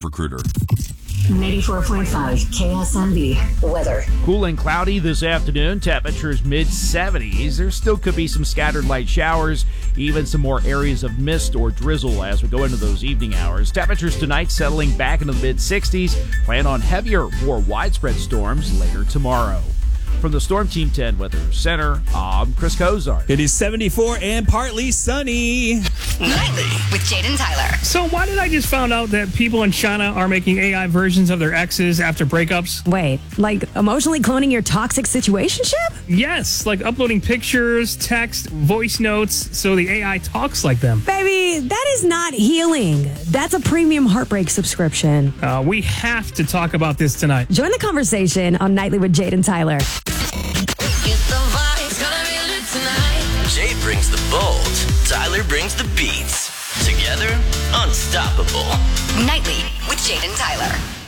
Recruiter. 94.5 KSMB weather. Cool and cloudy this afternoon. Temperatures mid-70s. There still could be some scattered light showers, even some more areas of mist or drizzle as we go into those evening hours. Temperatures tonight settling back into the mid-60s. Plan on heavier, more widespread storms later tomorrow. From the Storm Team 10 Weather Center, I'm Chris Kozar. It is 74 and partly sunny. Nightly with Jaden Tyler. So why did I just found out that people in China are making AI versions of their exes after breakups? Wait, like emotionally cloning your toxic situationship? Yes, like uploading pictures, text, voice notes, so the AI talks like them. Baby, that is not healing. That's a premium heartbreak subscription. We have to talk about this tonight. Join the conversation on Nightly with Jaden Tyler. Jay brings the bold, Tyler brings the beats. Together, unstoppable. Nightly with Jaden Tyler.